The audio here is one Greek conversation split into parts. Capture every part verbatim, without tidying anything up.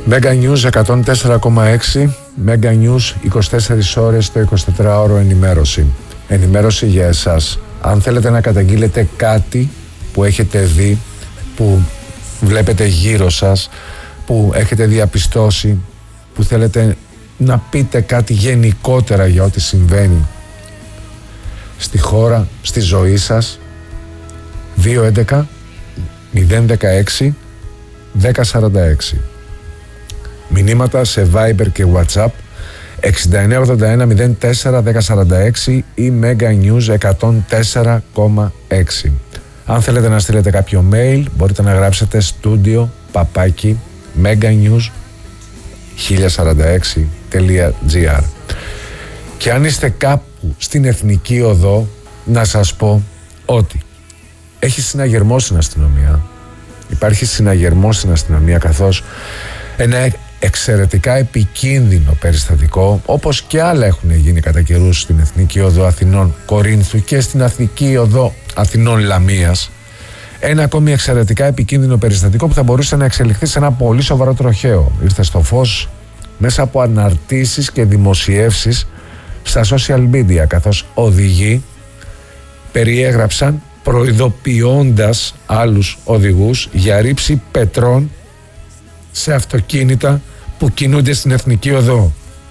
Mega News εκατόν τέσσερα κόμμα έξι, Mega News είκοσι τέσσερις ώρες το εικοσιτετράωρο ενημέρωση. Ενημέρωση για εσάς. Αν θέλετε να καταγγείλετε κάτι που έχετε δει, που βλέπετε γύρω σας, που έχετε διαπιστώσει, που θέλετε να πείτε κάτι γενικότερα για ό,τι συμβαίνει στη χώρα, στη ζωή σας, δύο έντεκα μηδέν δεκαέξι δέκα σαράντα έξι. Μηνύματα σε Viber και WhatsApp εξήντα εννέα ογδόντα ένα μηδέν τέσσερα δέκα σαράντα έξι ή Mega News εκατόν τέσσερα κόμμα έξι. Αν θέλετε να στείλετε κάποιο mail, μπορείτε να γράψετε studio παπάκι meganews χίλια σαράντα έξι τελεία gr. Και αν είστε κάπου στην Εθνική Οδό, να σας πω ότι έχει συναγερμό στην αστυνομία. Υπάρχει συναγερμό στην αστυνομία, καθώς ένα εξαιρετικά επικίνδυνο περιστατικό, όπως και άλλα έχουν γίνει κατά καιρούς στην Εθνική Οδό Αθηνών Κορίνθου και στην Εθνική Οδό Αθηνών Λαμίας, ένα ακόμη εξαιρετικά επικίνδυνο περιστατικό που θα μπορούσε να εξελιχθεί σε ένα πολύ σοβαρό τροχαίο. Ήρθε στο φως μέσα από αναρτήσεις και δημοσιεύσεις στα social media, καθώς οδηγοί περιέγραψαν προειδοποιώντας άλλους οδηγούς για ρήψη πετρών σε αυτοκίνητα που κινούνται στην Εθνική Οδό.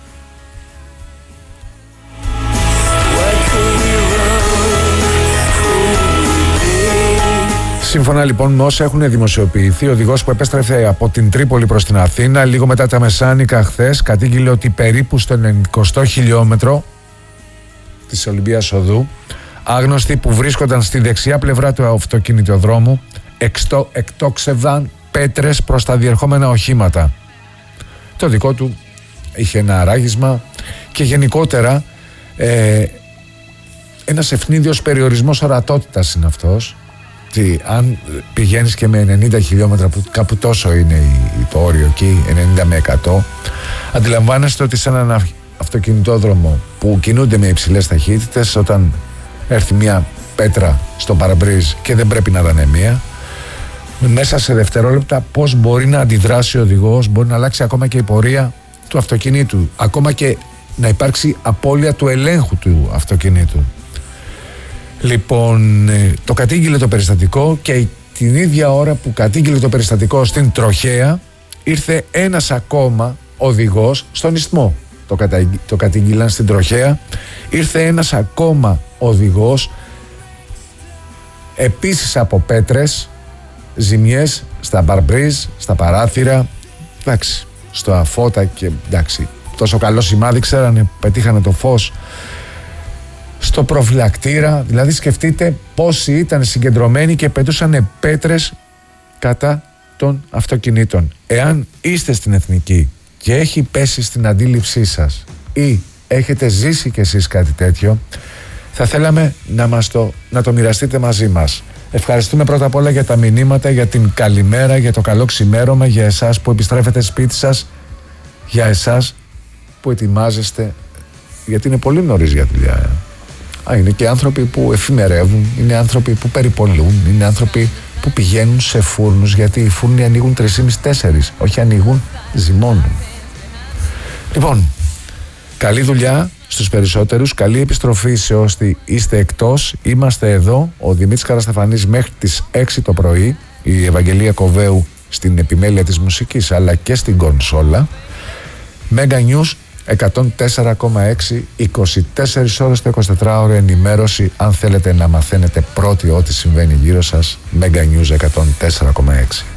Σύμφωνα λοιπόν με όσα έχουν δημοσιοποιηθεί, ο οδηγός που επέστρεφε από την Τρίπολη προς την Αθήνα λίγο μετά τα μεσάνυχτα χθες κατήγγειλε ότι περίπου στο ενενηκοστό χιλιόμετρο της Ολυμπίας Οδού άγνωστοι που βρίσκονταν στη δεξιά πλευρά του αυτοκινητοδρόμου εξτό, εκτόξευαν πέτρες προς τα διερχόμενα οχήματα. Το δικό του είχε ένα αράγισμα και γενικότερα ε, ένας ευνίδιος περιορισμός ορατότητας είναι αυτός. Τι, αν πηγαίνεις και με ενενήντα χιλιόμετρα, που κάπου τόσο είναι το όριο εκεί, ενενήντα με εκατό, αντιλαμβάνεστε ότι σε έναν αυτοκινητόδρομο που κινούνται με υψηλές ταχύτητες, όταν έρθει μια πέτρα στο παραμπρίζ και δεν πρέπει να δανε μία, μέσα σε δευτερόλεπτα πώς μπορεί να αντιδράσει ο οδηγός, μπορεί να αλλάξει ακόμα και η πορεία του αυτοκινήτου, ακόμα και να υπάρξει απώλεια του ελέγχου του αυτοκινήτου. Λοιπόν, το κατήγγειλε το περιστατικό και την ίδια ώρα που κατήγγειλε το περιστατικό στην τροχέα ήρθε ένας ακόμα οδηγός στον Ισθμό. Το, κατα... το κατήγγειλαν στην τροχέα, ήρθε ένας ακόμα οδηγός επίσης από πέτρες, ζημιές στα μπαρμπρίζ, στα παράθυρα, εντάξει, στο αφώτα και εντάξει, τόσο καλό σημάδι, ξέρανε, πετύχανε το φως στο προφυλακτήρα. Δηλαδή σκεφτείτε πόσοι ήταν συγκεντρωμένοι και πετούσαν πέτρες κατά των αυτοκινήτων. Εάν είστε στην Εθνική και έχει πέσει στην αντίληψή σας ή έχετε ζήσει κι εσείς κάτι τέτοιο, θα θέλαμε να, μας το, να το μοιραστείτε μαζί μας. Ευχαριστούμε πρώτα απ' όλα για τα μηνύματα, για την καλημέρα, για το καλό ξημέρωμα, για εσάς που επιστρέφετε σπίτι σας, για εσάς που ετοιμάζεστε, γιατί είναι πολύ νωρίς για δουλειά. Α, είναι και άνθρωποι που εφημερεύουν, είναι άνθρωποι που περιπολούν, είναι άνθρωποι που πηγαίνουν σε φούρνους, γιατί οι φούρνοι ανοίγουν τρεις και μισή με τέσσερις, όχι ανοίγουν, ζυμώνουν. Λοιπόν, καλή δουλειά στους περισσότερους, καλή επιστροφή σε όσοι είστε εκτός. Είμαστε εδώ, ο Δημήτρης Καραστεφανής μέχρι τις έξι το πρωί, η Ευαγγελία Κοβέου στην επιμέλεια της μουσικής αλλά και στην κονσόλα. Mega News εκατόν τέσσερα κόμμα έξι, είκοσι τέσσερις ώρες το εικοσιτετράωρο ενημέρωση. Αν θέλετε να μαθαίνετε πρώτοι ό,τι συμβαίνει γύρω σας, Mega News εκατόν τέσσερα κόμμα έξι.